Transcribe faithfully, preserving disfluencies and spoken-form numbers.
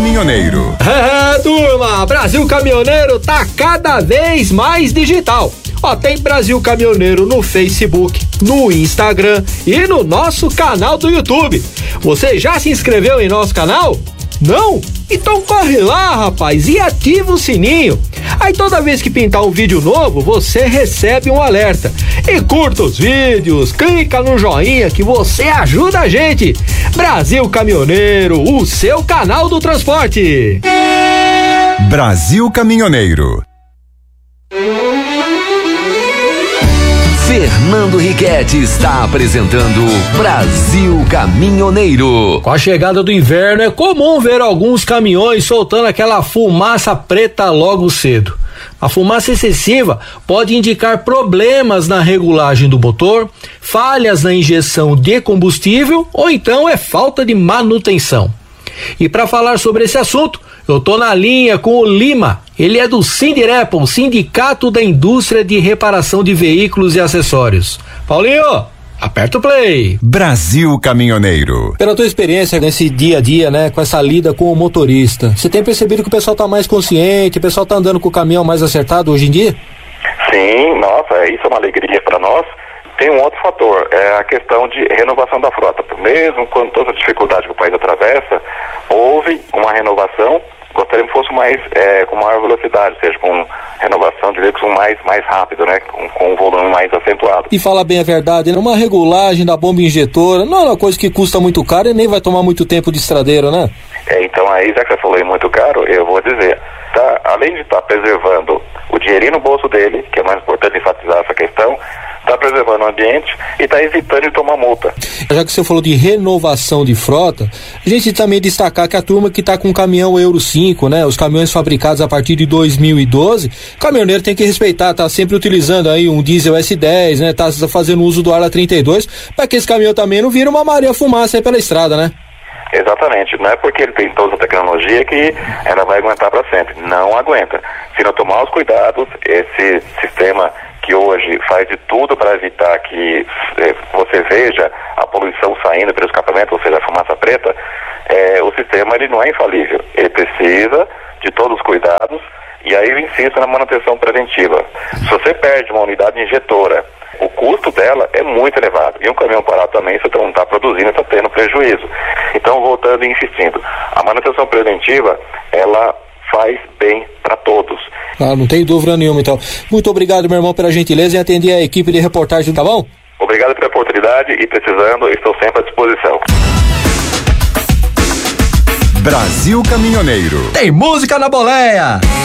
Caminhoneiro. É, turma, Brasil Caminhoneiro tá cada vez mais digital. Ó, tem Brasil Caminhoneiro no Facebook, no Instagram e no nosso canal do YouTube. Você já se inscreveu em nosso canal? Não? Então corre lá, rapaz, e ativa o sininho. Aí toda vez que pintar um vídeo novo, você recebe um alerta. E curta os vídeos, clica no joinha que você ajuda a gente. Brasil Caminhoneiro, o seu canal do transporte. Brasil Caminhoneiro. Fernando Riquetti está apresentando Brasil Caminhoneiro. Com a chegada do inverno é comum ver alguns caminhões soltando aquela fumaça preta logo cedo. A fumaça excessiva pode indicar problemas na regulagem do motor, falhas na injeção de combustível ou então é falta de manutenção. E para falar sobre esse assunto, eu tô na linha com o Lima. Ele é do Sindirepa, Sindicato da Indústria de Reparação de Veículos e Acessórios. Paulinho, aperta o play. Brasil Caminhoneiro. Pela tua experiência nesse dia a dia, né, com essa lida com o motorista, você tem percebido que o pessoal tá mais consciente, o pessoal tá andando com o caminhão mais acertado hoje em dia? Sim, nossa, isso é uma alegria para nós. Tem um outro fator, é a questão de renovação da frota. Mesmo com toda a dificuldade que o país atravessa, houve uma renovação. Gostaríamos que fosse mais, é, com maior velocidade, ou seja, com renovação de veículos mais, mais rápido, né? Com, com um volume mais acentuado. E fala bem a verdade, né? Uma regulagem da bomba injetora não é uma coisa que custa muito caro e nem vai tomar muito tempo de estradeiro, né? É, então aí, já que você falou em muito caro, eu vou dizer, tá, além de estar preservando o dinheirinho no bolso dele, que é mais importante enfatizar essa questão, está preservando o ambiente e está evitando de tomar multa. Já que você falou de renovação de frota, a gente também destacar que a turma que está com caminhão Euro cinco, né, os caminhões fabricados a partir de dois mil e doze, o caminhoneiro tem que respeitar, tá sempre utilizando aí um diesel S dez, né, tá fazendo uso do Arla trinta e dois, para que esse caminhão também não vira uma Maria Fumaça aí pela estrada, né? Exatamente, não é porque ele tem toda a tecnologia que ela vai aguentar para sempre, não aguenta. Se não tomar os cuidados, esse sistema que hoje faz de tudo para evitar que eh, você veja a poluição saindo pelo escapamento, ou seja, a fumaça preta, eh, o sistema ele não é infalível, ele precisa de todos os cuidados e aí eu insisto na manutenção preventiva. Se você perde uma unidade injetora, o custo dela é muito elevado e um caminhão parado também, você não está produzindo, está tendo prejuízo. Então, voltando e insistindo, a manutenção preventiva, ela faz bem para todos. Ah, não tem dúvida nenhuma, então. Muito obrigado, meu irmão, pela gentileza em atender a equipe de reportagem, tá bom? Obrigado pela oportunidade e precisando, estou sempre à disposição. Brasil Caminhoneiro. Tem música na boleia!